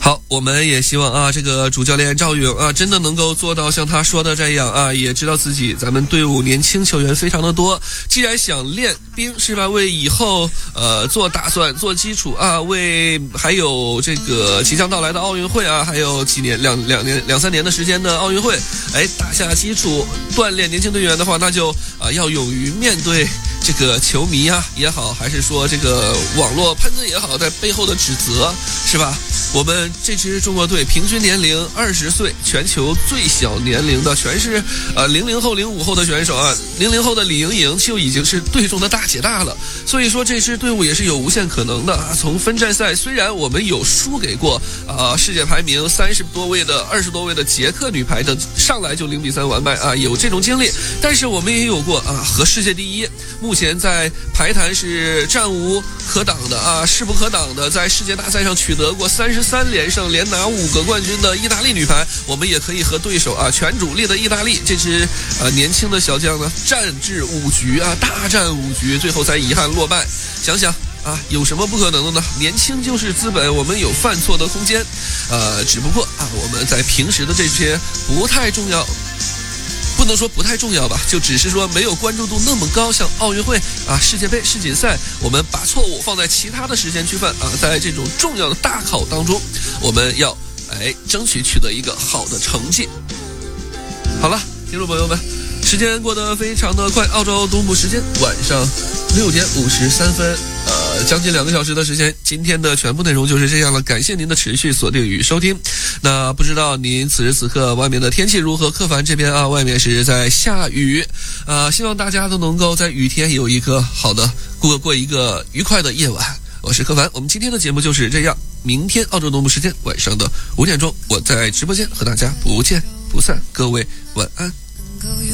好，我们也希望这个主教练赵勇真的能够做到像他说的这样也知道自己咱们队伍年轻球员非常的多，既然想练兵是吧，为以后做打算做基础为还有这个即将到来的奥运会还有几年两三年的时间的奥运会打下基础，锻炼年轻队员的话，那就要勇于面对这个球迷也好，还是说这个网络喷子也好，在背后的指责是吧？我们这支中国队平均年龄20岁，全球最小年龄的全是00后05后的选手00后的李盈莹就已经是队中的大姐大了，所以说这支队伍也是有无限可能的从分站赛虽然我们有输给过世界排名20多位的捷克女排的上来就0-3完败有这种经历，但是我们也有过和世界第一，目前在排坛是战无可挡的势不可挡的，在世界大赛上取得过33连胜，连拿5个冠军的意大利女排，我们也可以和对手全主力的意大利这支年轻的小将呢战至5局大战5局，最后才遗憾落败。想想有什么不可能的呢？年轻就是资本，我们有犯错的空间只不过我们在平时的这些不太重要，不能说不太重要吧，就只是说没有关注度那么高，像奥运会世界杯、世锦赛，我们把错误放在其他的时间去犯在这种重要的大考当中，我们要争取取得一个好的成绩。好了，听众朋友们，时间过得非常的快，澳洲东部时间晚上6点53分，将近2个小时的时间，今天的全部内容就是这样了，感谢您的持续锁定与收听。那不知道您此时此刻外面的天气如何？客凡这边外面是在下雨，希望大家都能够在雨天有一个好的过一个愉快的夜晚。我是客凡，我们今天的节目就是这样，明天澳洲东部时间晚上的5点钟，我在直播间和大家不见不散，各位晚安。